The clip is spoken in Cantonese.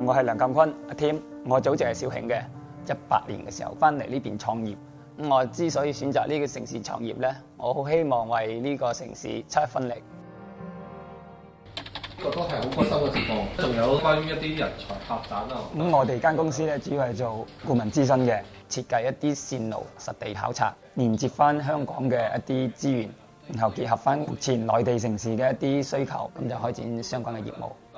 我係梁鑑坤阿 Tim，我祖籍係肇慶嘅，18年嘅時候翻嚟呢邊創業。我之所以選擇呢個城市創業呢，我好希望為呢個城市出一分力。 呢個都係好開心嘅情況。仲有關於一啲人才發展啊。 我哋間公司咧主要係做顧問諮詢嘅，設計一啲線路實地考察，連接翻香港嘅一啲資源，然後結合翻目前內地城市嘅一啲需求，咁就開展相關嘅業務。